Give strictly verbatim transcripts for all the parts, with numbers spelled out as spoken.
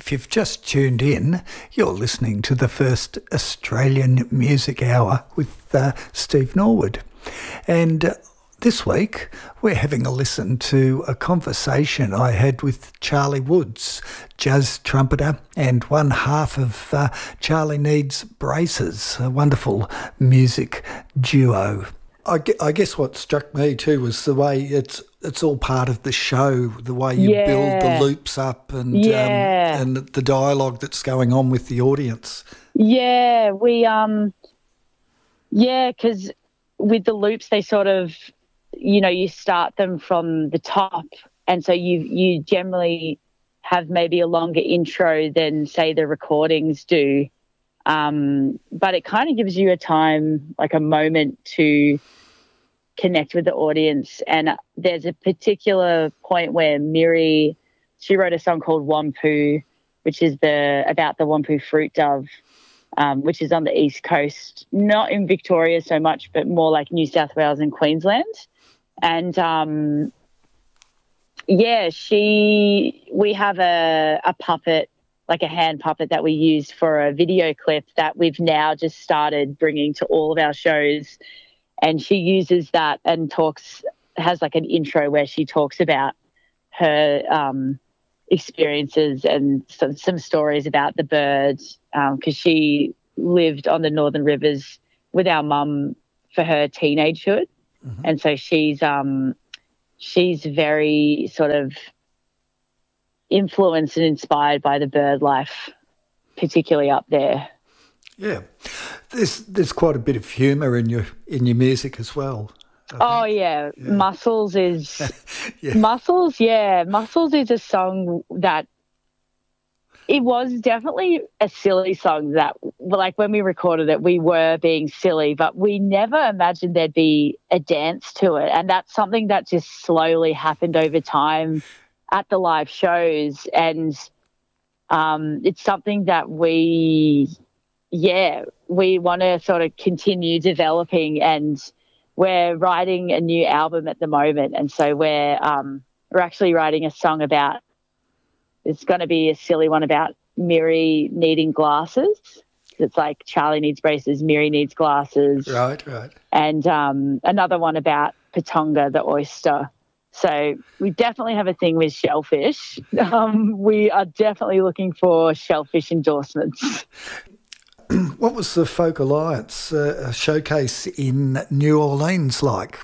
If you've just tuned in, you're listening to the first Australian Music Hour with uh, Steve Norwood. And uh, this week, we're having a listen to a conversation I had with Charlie Woods, jazz trumpeter and one half of uh, Charlie Needs Braces, a wonderful music duo. I, I guess what struck me too was the way it's it's all part of the show, the way you yeah. build the loops up and yeah. um, and the dialogue that's going on with the audience. Yeah, we um, yeah, because with the loops, they sort of, you know, you start them from the top, and so you you generally have maybe a longer intro than say the recordings do, um, but it kind of gives you a time, like a moment to connect with the audience. And there's a particular point where Miri, she wrote a song called Wampu, which is the about the Wampu fruit dove, um, which is on the East Coast, not in Victoria so much, but more like New South Wales and Queensland. And um, yeah, she, we have a, a puppet, like a hand puppet that we used for a video clip that we've now just started bringing to all of our shows. And she uses that and talks, has like an intro where she talks about her um, experiences and some, some stories about the birds, because um, she lived on the Northern Rivers with our mum for her teenagehood. Mm-hmm. And so she's um, she's very sort of influenced and inspired by the bird life, particularly up there. Yeah, there's there's quite a bit of humour in your in your music as well. Oh yeah. yeah, Muscles is yeah. Muscles. Yeah, Muscles is a song that it was definitely a silly song that, like, when we recorded it, we were being silly, but we never imagined there'd be a dance to it, and that's something that just slowly happened over time at the live shows, and um, it's something that we. Yeah, we want to sort of continue developing, and we're writing a new album at the moment. And so we're um, we're actually writing a song about, it's going to be a silly one about Miri needing glasses. It's like Charlie needs braces, Miri needs glasses. Right, right. And um, another one about Patonga, the oyster. So we definitely have a thing with shellfish. Um, we are definitely looking for shellfish endorsements. What was the Folk Alliance uh, showcase in New Orleans like?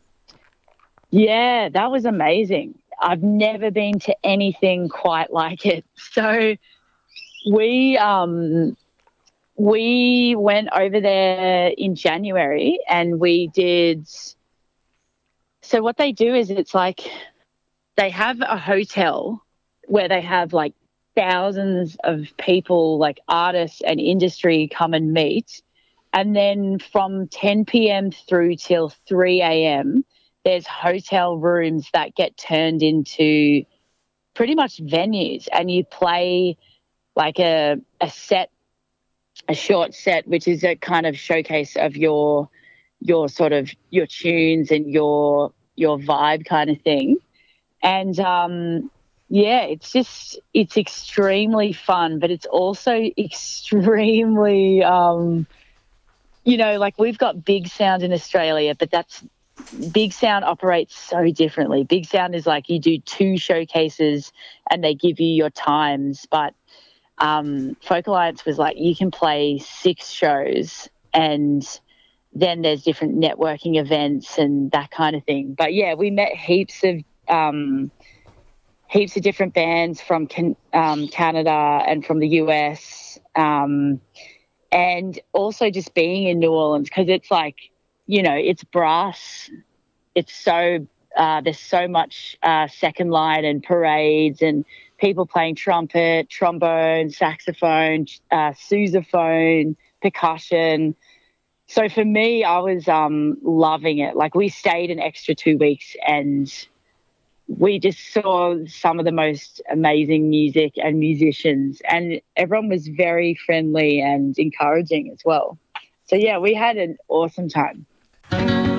Yeah, that was amazing. I've never been to anything quite like it. So we um, we went over there in January, and we did. So what they do is it's like they have a hotel where they have like thousands of people, like artists and industry, come and meet. And then from ten p.m. through till three a.m., there's hotel rooms that get turned into pretty much venues, and you play like a, a set, a short set, which is a kind of showcase of your your sort of your tunes and your your vibe kind of thing. And um yeah, it's just, it's extremely fun, but it's also extremely, um, you know, like we've got Big Sound in Australia, but that's, Big Sound operates so differently. Big Sound is like you do two showcases and they give you your times, but um, Folk Alliance was like you can play six shows, and then there's different networking events and that kind of thing. But yeah, we met heaps of um, heaps of different bands from can, um, Canada and from the U S, um, and also just being in New Orleans, because it's like, you know, it's brass. It's so uh, there's so much uh, second line and parades and people playing trumpet, trombone, saxophone, uh, sousaphone, percussion. So for me, I was um, loving it. Like we stayed an extra two weeks and we just saw some of the most amazing music and musicians, and everyone was very friendly and encouraging as well. So yeah, we had an awesome time.